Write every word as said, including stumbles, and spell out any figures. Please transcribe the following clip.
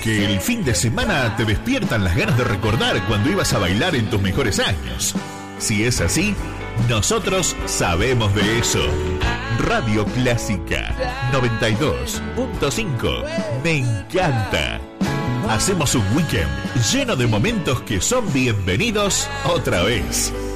Que el fin de semana te despiertan las ganas de recordar cuando ibas a bailar en tus mejores años. Si es así, nosotros sabemos de eso. Radio Clásica noventa y dos punto cinco. Me encanta. Hacemos un weekend lleno de momentos que son bienvenidos otra vez.